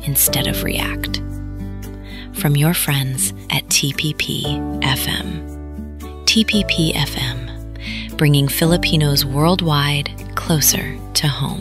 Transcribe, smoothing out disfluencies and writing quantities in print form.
instead of react. From your friends at TPP FM. TPP FM, bringing Filipinos worldwide closer to home.